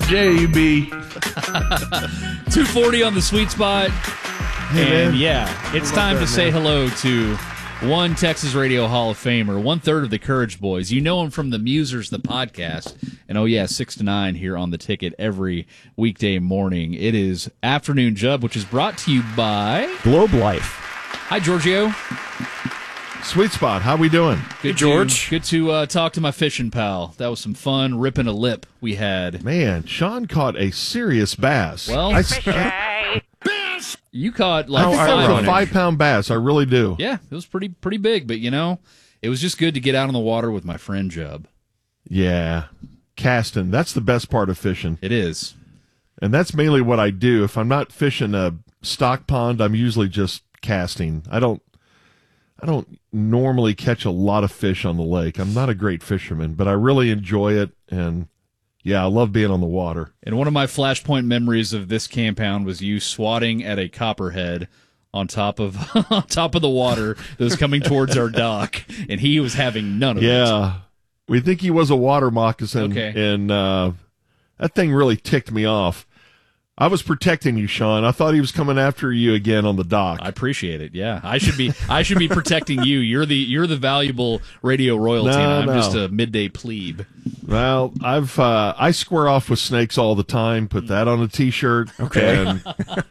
JB. 2:40 on the sweet spot. And it's time to say hello to one Texas Radio Hall of Famer, 1/3 of the Courage Boys. You know him from the Musers, the podcast. And 6 to 9 here on The Ticket every weekday morning. It is Afternoon Jub, which is brought to you by Globe Life. Hi, Giorgio. Sweet spot. How we doing? Good, George. Good to talk to my fishing pal. That was some fun ripping a lip we had. Man, Sean caught a serious bass. Well, you caught like I think that was a 5-pound bass. I really do. Yeah, it was pretty big, but it was just good to get out on the water with my friend Jub. Yeah. Casting. That's the best part of fishing. It is. And that's mainly what I do. If I'm not fishing a stock pond, I'm usually just casting. I don't normally catch a lot of fish on the lake. I'm not a great fisherman, but I really enjoy it, and I love being on the water. And one of my flashpoint memories of this compound was you swatting at a copperhead on top of the water that was coming towards our dock, and he was having none of it. Yeah. We think he was a water moccasin, Okay. And that thing really ticked me off. I was protecting you, Sean. I thought he was coming after you again on the dock. I appreciate it. Yeah, I should be protecting you. You're the valuable radio royalty. And I'm just a midday plebe. Well, I square off with snakes all the time. Put that on a T-shirt. Okay. And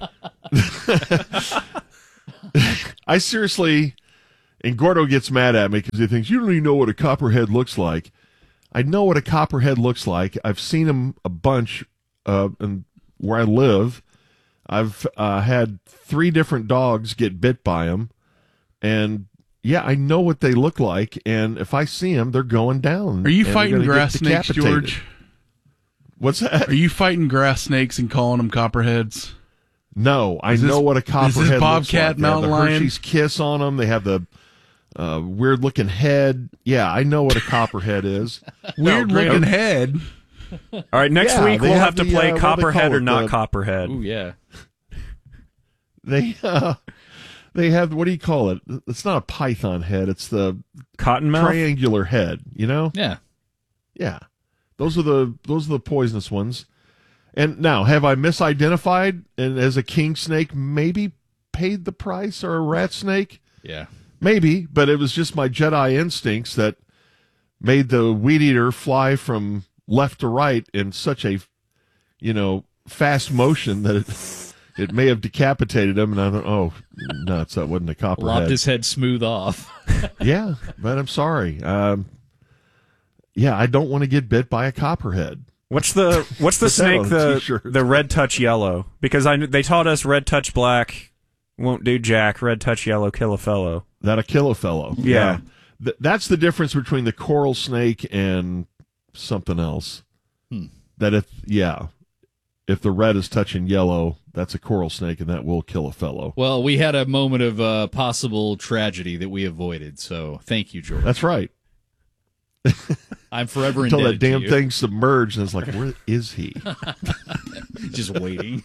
I seriously, and Gordo gets mad at me because he thinks you don't even know what a copperhead looks like. I know what a copperhead looks like. I've seen them a bunch, and where I live, I've had 3 different dogs get bit by them, and I know what they look like. And if I see them, they're going down. Are you fighting grass snakes, George? What's that? Are you fighting grass snakes and calling them copperheads? No, I know what a copperhead is this looks bobcat like. They have mountain the lion? Hershey's Kiss on them. They have the weird-looking head. Yeah, I know what a copperhead is. Weird-looking head. All right, next week we'll have to play Copperhead or not Copperhead. Ooh, yeah. They have, what do you call it? It's not a python head. It's the Cottonmouth? triangular head. You know? Yeah. Yeah. Those are the poisonous ones. And now, have I misidentified and as a king snake maybe paid the price, or a rat snake? Yeah. Maybe, but it was just my Jedi instincts that made the weed eater fly from left to right in such a, fast motion that it may have decapitated him. And I thought, oh, nuts, that wasn't a copperhead. Lopped his head smooth off. Yeah, but I'm sorry. I don't want to get bit by a copperhead. What's the snake? The red touch yellow? Because they taught us red touch black won't do jack. Red touch yellow kill a fellow. That'll kill a fellow. Yeah. That's the difference between the coral snake and something else. That if the red is touching yellow, that's a coral snake, and that will kill a fellow. Well, we had a moment of possible tragedy that we avoided, so thank you, George. That's right. I'm forever Until indebted that damn to you. thing submerged, and it's like, where is he? Just waiting.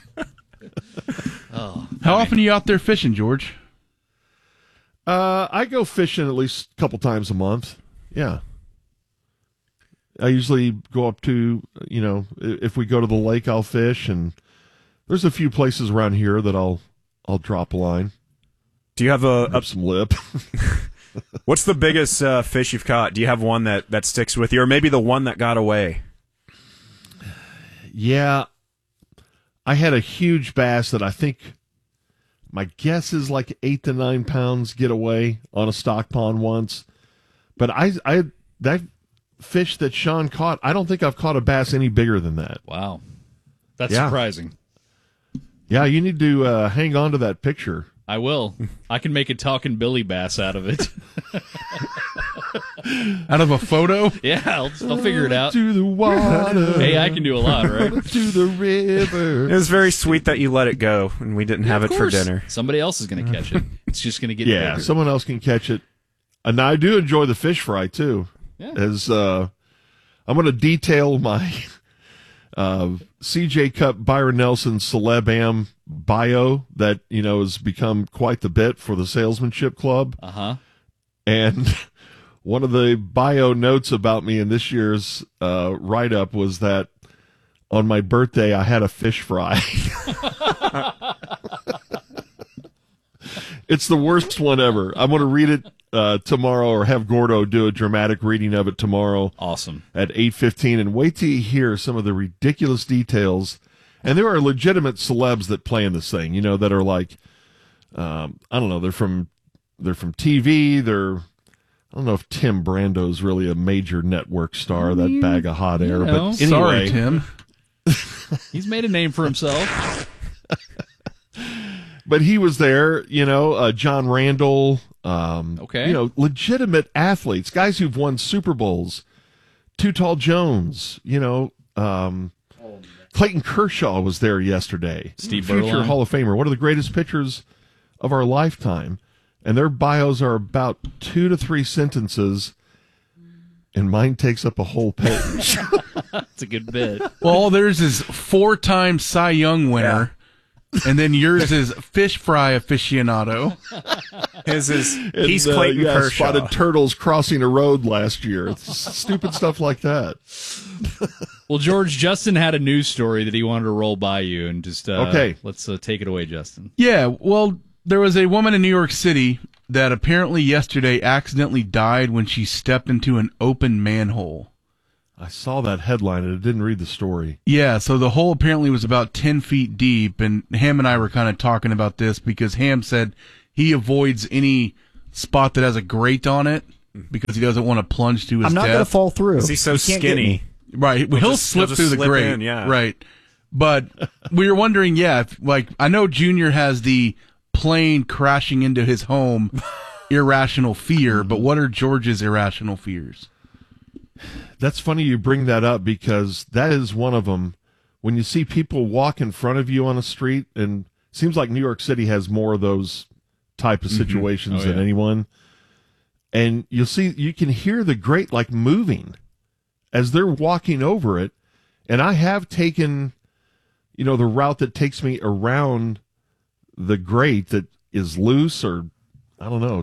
How often are you out there fishing, George? I go fishing at least a couple times a month. Yeah. I usually go up to, if we go to the lake, I'll fish, and there's a few places around here that I'll drop a line. Do you have up some lip? What's the biggest fish you've caught? Do you have one that sticks with you, or maybe the one that got away? Yeah. I had a huge bass that I think my guess is like 8 to 9 pounds get away on a stock pond once. But that fish that Sean caught, I don't think I've caught a bass any bigger than that. Wow. That's surprising. Yeah, you need to hang on to that picture. I will. I can make a talking Billy bass out of it. Out of a photo? Yeah, I'll figure it out. To the water. Hey, I can do a lot, right? To the river. It was very sweet that you let it go and we didn't have it for dinner. Somebody else is going to catch it. It's just going to get bigger. Someone else can catch it. And I do enjoy the fish fry too. Yeah. As I'm going to detail my CJ Cup Byron Nelson Celeb-Am bio that, has become quite the bit for the Salesmanship Club. Uh-huh. And one of the bio notes about me in this year's write-up was that on my birthday, I had a fish fry. It's the worst one ever. I'm going to read it tomorrow, or have Gordo do a dramatic reading of it tomorrow. Awesome. At 8:15, and wait till you hear some of the ridiculous details. And there are legitimate celebs that play in this thing, that are like, I don't know, they're from TV. I don't know if Tim Brando's really a major network star, that bag of hot air. But anyway, sorry, Tim. He's made a name for himself. But he was there, John Randall, okay. Legitimate athletes, guys who've won Super Bowls. Too Tall Jones, Clayton Kershaw was there yesterday. Steve Future Berline. Hall of Famer, one of the greatest pitchers of our lifetime. And their bios are about 2 to 3 sentences, and mine takes up a whole page. That's a good bit. Well, all theirs is 4-time Cy Young winner, and then yours is fish fry aficionado. His is he's Clayton Kershaw. Spotted turtles crossing a road last year. It's stupid stuff like that. Well, George, Justin had a news story that he wanted to roll by you, and just okay. Let's take it away, Justin. Yeah, well, there was a woman in New York City that apparently yesterday accidentally died when she stepped into an open manhole. I saw that headline and I didn't read the story. Yeah, so the hole apparently was about 10 feet deep, and Ham and I were kind of talking about this because Ham said he avoids any spot that has a grate on it because he doesn't want to plunge to his I'm not death. going to fall through. He's so skinny. Right, he'll slip through the grate. In, yeah. Right, but we were wondering, I know Junior has the plane crashing into his home irrational fear, but what are George's irrational fears? That's funny you bring that up because that is one of them. When you see people walk in front of you on a street, and it seems like New York City has more of those type of situations than anyone, and you can hear the grate like moving as they're walking over it. And I have taken, the route that takes me around the grate that is loose, or I don't know,